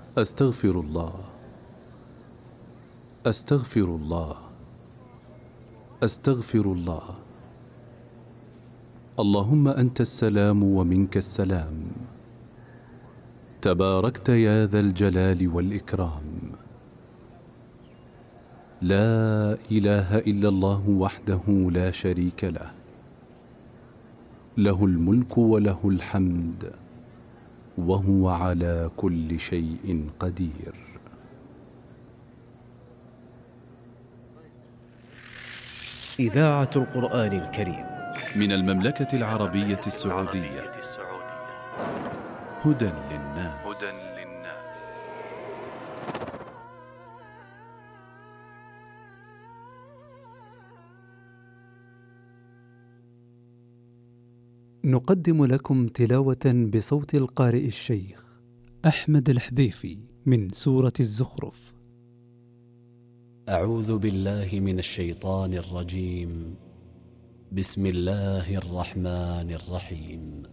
أستغفر الله، أستغفر الله، أستغفر الله. اللهم أنت السلام ومنك السلام، تباركت يا ذا الجلال والإكرام. لا إله إلا الله وحده لا شريك له، له الملك وله الحمد وهو على كل شيء قدير. إذاعة القرآن الكريم من المملكة العربية السعودية. هدى للناس. نقدم لكم تلاوة بصوت القارئ الشيخ أحمد الحذيفي من سورة الزخرف. أعوذ بالله من الشيطان الرجيم. بسم الله الرحمن الرحيم.